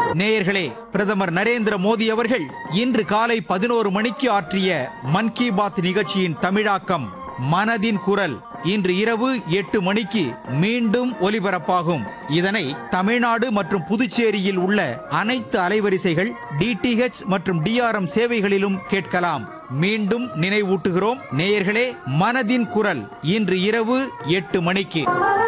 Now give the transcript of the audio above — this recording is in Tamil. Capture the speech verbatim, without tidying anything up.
நேயர்களே, பிரதமர் நரேந்திர மோடி அவர்கள் இன்று காலை பதினோரு மணிக்கு ஆற்றிய மன் கி பாத் நிகழ்ச்சியின் தமிழாக்கம் மனதின் குரல் இன்று இரவு எட்டு மணிக்கு மீண்டும் ஒலிபரப்பாகும். இதனை தமிழ்நாடு மற்றும் புதுச்சேரியில் உள்ள அனைத்து அலைவரிசைகள், டிடிஹெச் மற்றும் டிஆர்எம் சேவைகளிலும் கேட்கலாம். மீண்டும் நினைவூட்டுகிறோம் நேயர்களே, மனதின் குரல் இன்று இரவு எட்டு மணிக்கு.